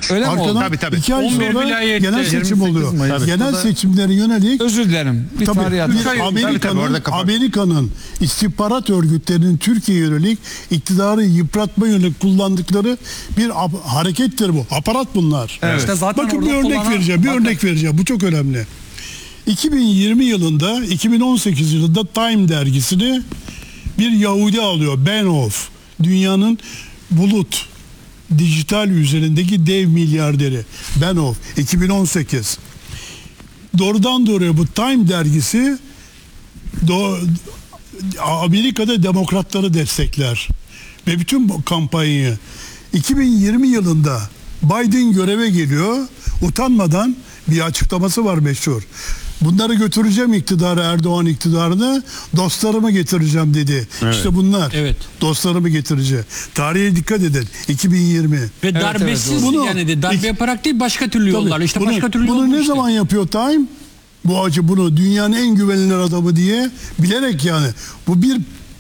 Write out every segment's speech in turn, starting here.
Öyle mi oldu? Tabii. 2 ay 11 sonra vilayette, genel seçim 28 oluyor. Mayıs'ta Genel da- seçimlere yönelik Özür dilerim. Bir tarih hatırlatayım. Amerika'nın istihbarat örgütlerinin Türkiye'ye yönelik iktidarı yıpratma yönelik kullandıkları bir harekettir bu. Aparat bunlar. Evet. İşte zaten Bakın bir orada örnek kullanan- vereceğim. Örnek vereceğim. Bu çok önemli. 2020 yılında, 2018 yılında Time dergisini bir Yahudi alıyor. Benioff. Dünyanın bulut dijital üzerindeki dev milyarderi. Benioff. 2018. Doğrudan doğruya bu Time dergisi Amerika'da demokratları destekler. Ve bütün bu kampanyayı 2020 yılında Biden göreve geliyor. Utanmadan bir açıklaması var meşhur. Bunları götüreceğim iktidara, Erdoğan iktidarına, dostlarımı getireceğim dedi. Evet. İşte bunlar. Evet. Dostlarımı getireceğim. Tarihe dikkat edin. 2020. Ve darbesiz Bunu, yani darbe yaparak değil başka türlü yollarla. İşte bunu, başka türlü bunu yol ne işte. zaman yapıyor Time? Bunu dünyanın en güvenilir adamı diye bilerek yani. Bu bir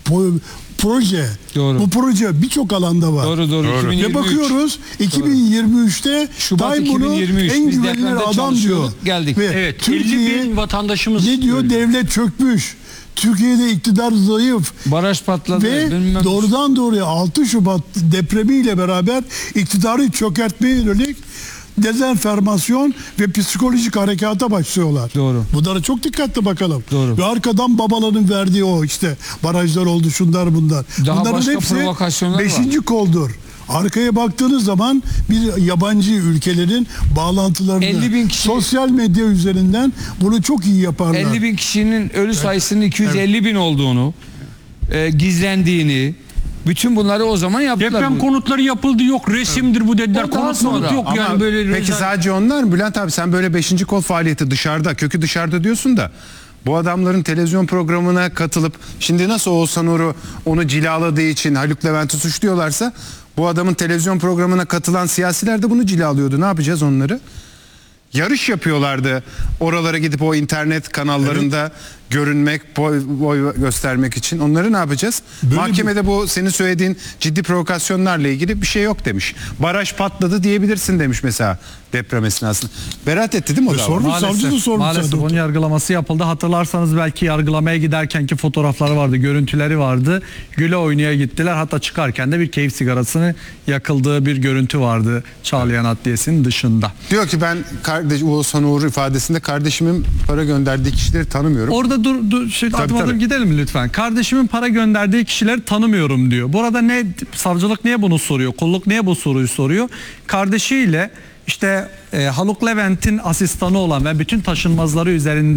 proje. Doğru. Bu proje birçok alanda var. Doğru. 2023. Ve bakıyoruz 2023'te Şubat Time bunu 2023. en Biz güvenilir depremde adam diyor. çalışıyorduk, geldik. Ve Evet, Türkiye 50 bin vatandaşımız ne diyor? söylüyor. Devlet çökmüş. Türkiye'de iktidar zayıf. Baraj patladı. Ve Bilmem. doğrudan doğruya 6 Şubat depremiyle beraber iktidarı çökertmeye yönelik dezenformasyon ve psikolojik harekata başlıyorlar. Doğru. Bunlara çok dikkatli bakalım. Doğru. Ve arkadan babaların verdiği o işte barajlar oldu, şunlar bunlar. Daha Bunların başka hepsi provokasyonlar var. 5. koldur. Arkaya baktığınız zaman bir yabancı ülkelerin bağlantılarını 50.000 kişi- sosyal medya üzerinden bunu çok iyi yaparlar. 50 bin kişinin ölü sayısının 250 bin olduğunu, gizlendiğini, bütün bunları o zaman yaptılar. Deprem konutları yapıldı, yok resimdir bu dediler. O daha Konut sonra. yok Ama yani böyle. peki sadece onlar mı? Bülent abi sen böyle 5. kol faaliyeti dışarıda, kökü dışarıda diyorsun da bu adamların televizyon programına katılıp şimdi nasıl Oğuzhan Uğur'u onu cilaladığı için Haluk Levent'i suçluyorlarsa bu adamın televizyon programına katılan siyasiler de bunu cilalıyordu. Ne yapacağız onları? Yarış yapıyorlardı. Oralara gidip o internet kanallarında görünmek, boy göstermek için. Onları ne yapacağız? Böyle Mahkemede bu senin söylediğin ciddi provokasyonlarla ilgili bir şey yok demiş. Baraj patladı diyebilirsin demiş mesela deprem esnasında. Beraat etti değil mi o da? Sormuş, savcı da sormuş. Maalesef zaten. onun yargılaması yapıldı. Hatırlarsanız belki yargılamaya giderkenki fotoğrafları vardı, görüntüleri vardı. Güle oynaya gittiler. Hatta çıkarken de bir keyif sigarasını yakıldığı bir görüntü vardı Çağlayan Adliyesi'nin dışında. Diyor ki ben Oğuzhan Uğur ifadesinde kardeşimin para gönderdiği kişileri tanımıyorum. Orada dur Tabii, adım tabii. gidelim lütfen. Kardeşimin para gönderdiği kişileri tanımıyorum diyor. Burada savcılık niye bunu soruyor? Kolluk niye bu soruyu soruyor? Kardeşiyle işte Haluk Levent'in asistanı olan ve bütün taşınmazları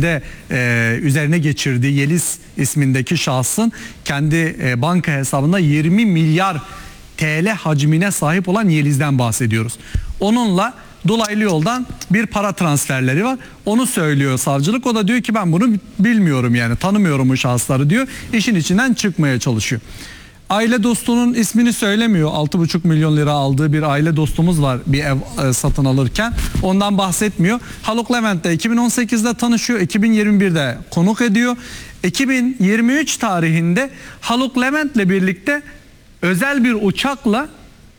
üzerine geçirdiği Yeliz ismindeki şahsın kendi banka hesabında 20 milyar TL hacmine sahip olan Yeliz'den bahsediyoruz. Onunla dolaylı yoldan bir para transferleri var. Onu söylüyor savcılık. O da diyor ki ben bunu bilmiyorum yani tanımıyorum bu şahısları diyor. İşin içinden çıkmaya çalışıyor. Aile dostunun ismini söylemiyor. 6,5 milyon lira aldığı bir aile dostumuz var bir ev satın alırken. Ondan bahsetmiyor. Haluk Levent'le 2018'de tanışıyor. 2021'de konuk ediyor. 2023 tarihinde Haluk Levent'le birlikte özel bir uçakla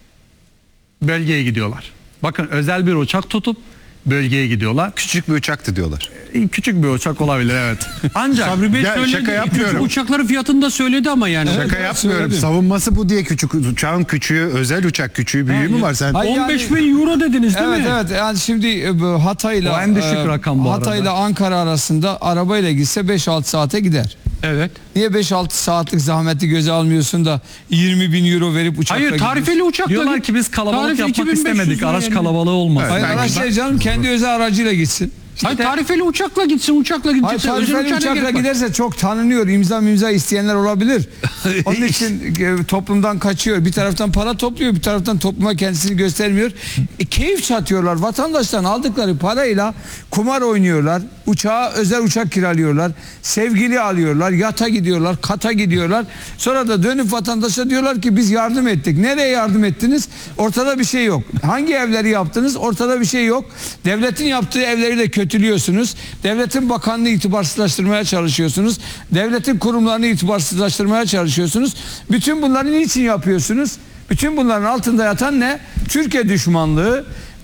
bölgeye gidiyorlar. Bakın özel bir uçak tutup bölgeye gidiyorlar. Küçük bir uçaktı diyorlar. Küçük bir uçak olabilir evet. Ancak Sabri Bey Ya, söyledi. şaka yapmıyorum. Uçakların fiyatını da söyledi ama yani. Şaka yapmıyorum. Savunması bu diye küçük uçağın küçüğü, özel uçak küçüğü büyüğü mü var sen? Hayır, 15 bin euro dediniz değil Evet mi? evet yani şimdi Hatay'la O en düşük rakam bu Hatay'la Ankara arasında arabayla gitse 5-6 saate gider. Evet. Niye 5-6 saatlik zahmeti göze almıyorsun da 20 bin euro verip uçakla Hayır tarifeli uçakla. diyorlar ki biz kalabalık Tarifi yapmak 2500 istemedik. lira Araç yani. kalabalığı olmasın. Hayır Ben- araç değil canım kendi özel aracıyla gitsin. Hayır tarifeli uçakla gitsin, uçakla Hayır gidecekse özel tarifeli uçağa ne uçakla gerek var? giderse çok tanınıyor. İmza isteyenler olabilir. Onun için toplumdan kaçıyor. Bir taraftan para topluyor, bir taraftan topluma kendisini göstermiyor. Keyif çatıyorlar. Vatandaştan aldıkları parayla kumar oynuyorlar. Özel uçak kiralıyorlar. Sevgili alıyorlar. Yata gidiyorlar, kata gidiyorlar. Sonra da dönüp vatandaşa diyorlar ki biz yardım ettik. Nereye yardım ettiniz? Ortada bir şey yok. Hangi evleri yaptınız? Ortada bir şey yok. Devletin yaptığı evleri de kötülüyorsunuz. Devletin bakanlığı itibarsızlaştırmaya çalışıyorsunuz. Devletin kurumlarını itibarsızlaştırmaya çalışıyorsunuz. Bütün bunları niçin yapıyorsunuz? Bütün bunların altında yatan ne? Türkiye düşmanlığı,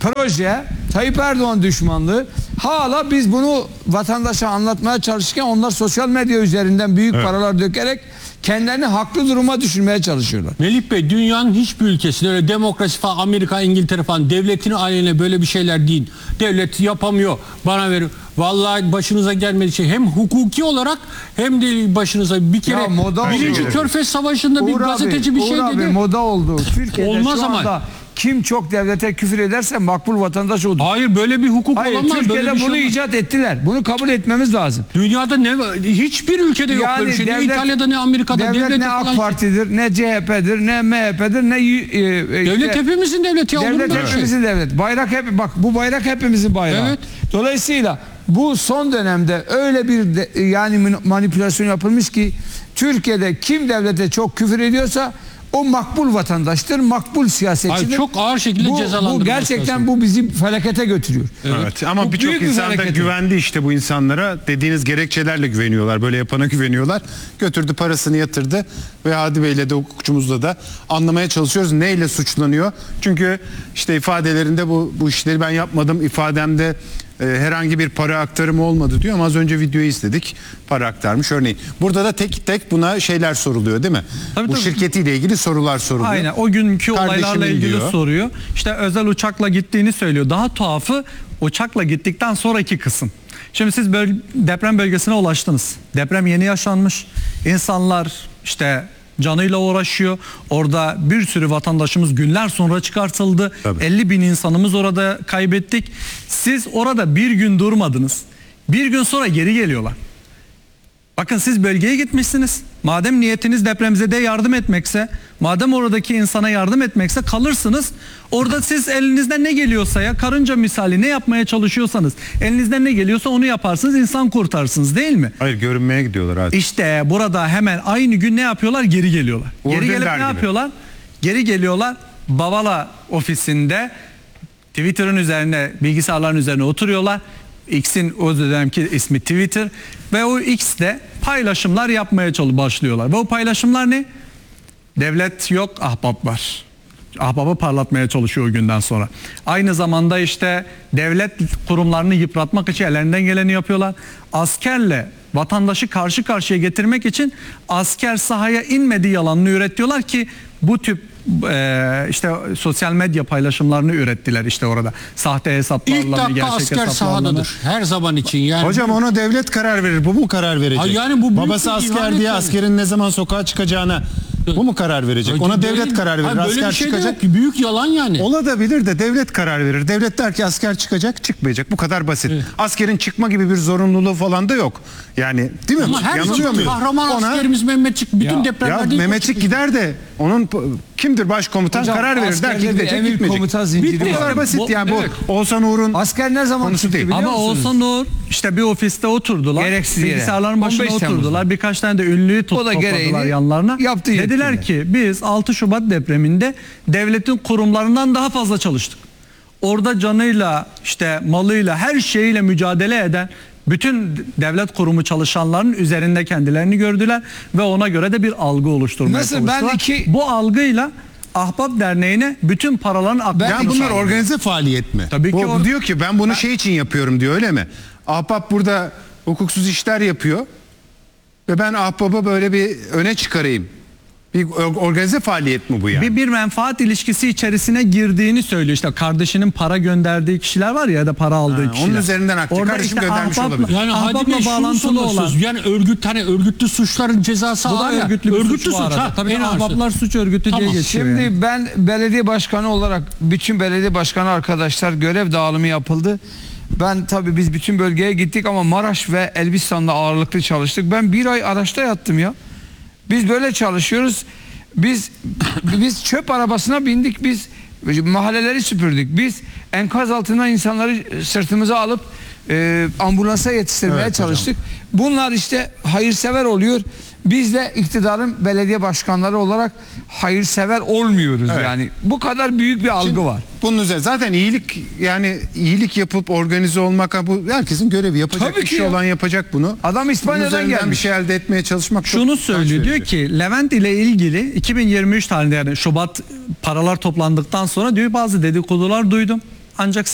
proje, Tayyip Erdoğan düşmanlığı. Hala biz bunu vatandaşa anlatmaya çalışırken onlar sosyal medya üzerinden büyük paralar dökerek kendilerini haklı duruma düşürmeye çalışıyorlar. Melih Bey, dünyanın hiçbir ülkesinde öyle demokrasi falan, Amerika, İngiltere falan devletin aleyhine böyle bir şeyler değil. Devlet yapamıyor, bana verin. Vallahi başınıza gelmedi şey. Hem hukuki olarak hem de başınıza bir kere Ya moda Birinci oldu. Körfez Savaşı'nda bir Uğur gazeteci bir şey Uğur dedi. moda oldu. Türkiye'de Olmaz şu ama. anda kim çok devlete küfür ederse makbul vatandaş odur. Hayır, böyle bir hukuk Hayır, olamaz. Türkiye'de böyle bir şey bunu olmaz. icat ettiler. Bunu kabul etmemiz lazım. Dünyada hiçbir ülkede yok böyle bir şey. Ne İtalya'da ne Amerika'da. devlet Devlete ne falan AK Parti'dir, ne CHP'dir, ne MHP'dir, ne Devlet hepimizin devleti ya. olur mu devlet böyle şey? hepimizin devlet. Bayrak hep bak, bu bayrak hepimizin bayrağı. Evet. Dolayısıyla bu son dönemde öyle bir yani manipülasyon yapılmış ki Türkiye'de kim devlete çok küfür ediyorsa o makbul vatandaştır, makbul siyasetçidir. Ay, çok ağır şekilde bu cezalandırılması gerçekten lazım. bu bizi felakete götürüyor. Evet ama Bu birçok büyük bir insan da felaket. güvendi işte bu insanlara. Dediğiniz gerekçelerle güveniyorlar. Böyle yapana güveniyorlar. Götürdü, parasını yatırdı ve Hadi Bey'le de hukukçumuzla da anlamaya çalışıyoruz. Neyle suçlanıyor? Çünkü işte ifadelerinde bu işleri ben yapmadım. İfademde herhangi bir para aktarımı olmadı diyor ama az önce videoyu izledik. Para aktarmış örneğin. Burada da tek tek buna şeyler soruluyor değil mi? Tabii, bu tabii. şirketiyle ilgili sorular soruluyor. Aynen, o günkü Kardeşimin olaylarla ilgili diyor. soruyor. İşte özel uçakla gittiğini söylüyor. Daha tuhafı uçakla gittikten sonraki kısım. Şimdi siz deprem bölgesine ulaştınız. Deprem yeni yaşanmış. İnsanlar işte canıyla uğraşıyor. Orada bir sürü vatandaşımız günler sonra çıkartıldı. Tabii. 50 bin insanımız orada kaybettik. Siz orada bir gün durmadınız. Bir gün sonra geri geliyorlar. Bakın siz bölgeye gitmişsiniz. Madem niyetiniz depremzedeye yardım etmekse, madem oradaki insana yardım etmekse kalırsınız. Orada siz elinizden ne geliyorsa, ya karınca misali ne yapmaya çalışıyorsanız, elinizden ne geliyorsa onu yaparsınız, insan kurtarsınız değil mi? Hayır, görünmeye gidiyorlar abi. İşte burada hemen aynı gün ne yapıyorlar? Geri geliyorlar. Uğur Geri gelip Dündar ne gibi. yapıyorlar? Geri geliyorlar. Bavala ofisinde Twitter'ın üzerine, bilgisayarların üzerine oturuyorlar. X'in o dönemki ismi Twitter ve o X'te paylaşımlar yapmaya başlıyorlar. Ve o paylaşımlar ne? Devlet yok, ahbap var. Ahbabı parlatmaya çalışıyor o günden sonra. Aynı zamanda işte devlet kurumlarını yıpratmak için ellerinden geleni yapıyorlar. Askerle vatandaşı karşı karşıya getirmek için asker sahaya inmediği yalanını üretiyorlar ki bu tip işte sosyal medya paylaşımlarını ürettiler işte orada. Sahte hesaplarla, İlk dakika gerçek asker hesaplarla. sahadadır. Her zaman için yani. Hocam ona devlet karar verir. Bu mu karar verecek? Ay yani bu büyük Babası bir asker ihanet diye yani. askerin ne zaman sokağa çıkacağına bu mu karar verecek? Ona devlet karar verir. Hayır, böyle Asker bir şey de çıkacak. yok ki. Büyük yalan yani. Olabilir de devlet karar verir. Devlet der ki asker çıkacak, çıkmayacak. Bu kadar basit. Askerin çıkma gibi bir zorunluluğu falan da yok. Yani değil mi? Ama her Yanılıyor zaman muyum? kahraman Ona- askerimiz Mehmetçik bütün Ya depremlerde... Ya Mehmetçik gider de onun kimdir başkomutan Hocam, karar verir der ki askerde bir gidecek emir gitmeyecek. komuta zinciri Bu var. kadar basit Bu- yani bu evet. Oğuzhan Uğur'un Asker ne zaman konusu çıktı değil. biliyor Ama musunuz? Oğuzhan Uğur işte bir ofiste oturdular. Gereksiz yere. Bilgisayarların başına 15 Temmuz'da. oturdular. Birkaç tane de ünlüyü O da topladılar gereğini yanlarına. yaptı, Dediler yettiler. ki biz 6 Şubat depreminde devletin kurumlarından daha fazla çalıştık. Orada canıyla işte malıyla her şeyiyle mücadele eden bütün devlet kurumu çalışanların üzerinde kendilerini gördüler ve ona göre de bir algı oluşturmaya Nasıl? Ben çalıştılar. Bu algıyla Ahbap Derneği'ne bütün paraların aktarılması. Ya bunlar organize faaliyet mi? Tabii ki Bu diyor ki ben bunu şey için yapıyorum diyor, öyle mi? Ahbap burada hukuksuz işler yapıyor ve ben Ahbap'ı böyle bir öne çıkarayım. Bir organize faaliyet mi bu yani? Bir menfaat ilişkisi içerisine girdiğini söylüyor. İşte kardeşinin para gönderdiği kişiler var ya da para aldığı Ha, kişiler. onun üzerinden aktı. Orada Kardeşim göndermiş ahbapla- olabilir. Yani Hadi ahbapla Bey şunu bağlantılı olan. soruyorsunuz. Yani örgütlü suçların cezası Bu da ağır ya. örgütlü bir Örgütlü suç bu arada. ha, Tabii en ağırsı. ahbaplar suç örgütü Tamam, diye geçiyor. Şimdi yani. ben belediye başkanı olarak bütün belediye başkanı arkadaşlar görev dağılımı yapıldı. Ben tabii biz bütün bölgeye gittik ama Maraş ve Elbistan'da ağırlıklı çalıştık. Ben bir ay araçta yattım ya. Biz böyle çalışıyoruz. Biz çöp arabasına bindik. Biz mahalleleri süpürdük. Biz enkaz altından insanları sırtımıza alıp ambulansa yetiştirmeye Evet hocam. çalıştık. Bunlar işte hayırsever oluyor. Biz de iktidarın belediye başkanları olarak hayırsever olmuyoruz Evet. yani. Bu kadar büyük bir algı var. Bunun üzerine zaten iyilik yapıp organize olmak, bu herkesin görevi, yapacak Tabii bir ki şey ya. olan yapacak bunu. Adam İspanya'dan Bunun üzerinden gelmiş. bir şey elde etmeye çalışmak çok Şunu utanç söylüyor, diyor verici. ki Levent ile ilgili 2023 tarihinde yani Şubat paralar toplandıktan sonra diyor bazı dedikodular duydum. Ancak